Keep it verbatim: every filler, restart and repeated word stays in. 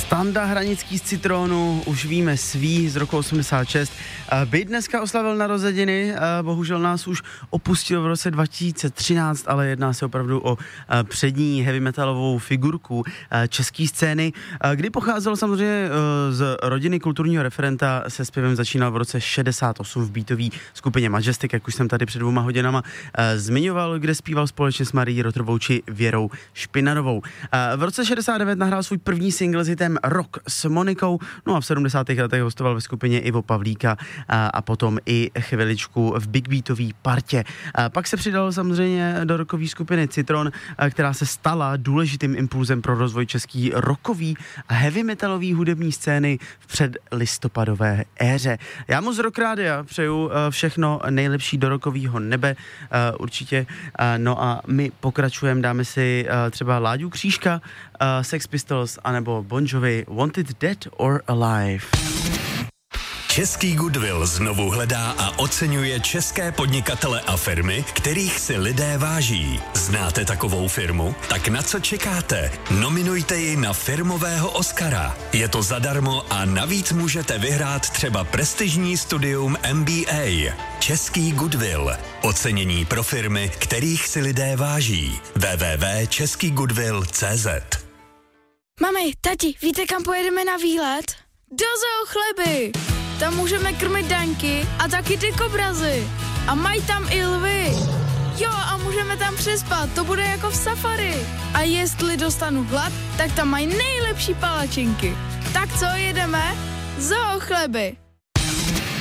Standa Hranický z Citronu, už víme svý, z roku osmdesát šest. By dneska oslavil narozeniny, bohužel nás už opustil v roce dva tisíce třináct, ale jedná se opravdu o přední heavy metalovou figurku české scény, kdy pocházel samozřejmě z rodiny kulturního referenta, se zpěvem začínal v roce šedesát osm v beatové skupině Majestic, jak už jsem tady před dvouma hodinama zmiňoval, kde zpíval společně s Marií Rotrovou či Věrou Špinarovou. V roce šedesát devět nahrál svůj první single s hitem Rock s Monikou, no a v sedmdesátých letech hostoval ve skupině Ivo Pavlíka a, a potom i chviličku v big beatové partě. A pak se přidal samozřejmě do rockové skupiny Citron, a, která se stala důležitým impulzem pro rozvoj český rockový a heavy metalový hudební scény v předlistopadové éře. Já mu z Rock Rádia přeju všechno nejlepší do rockového nebe, určitě. No a my pokračujeme, dáme si třeba Láďu Křížka, Sex Pistols, anebo Bon Jovi, Wanted Dead or Alive. Český Goodwill znovu hledá a oceňuje české podnikatele a firmy, kterých si lidé váží. Znáte takovou firmu? Tak na co čekáte? Nominujte ji na firmového Oscara. Je to zadarmo a navíc můžete vyhrát třeba prestižní studium M B A. Český Goodwill. Ocenění pro firmy, kterých si lidé váží. w w w tečka český goodwill tečka cé zet. Mami, tati, víte, kam pojedeme na výlet? Do Zoo Chleby! Tam můžeme krmit daňky a taky ty kobrazy. A mají tam i lvy. Jo, a můžeme tam přespat, to bude jako v safari. A jestli dostanu hlad, tak tam mají nejlepší palačinky. Tak co, jedeme? Zoo Chleby!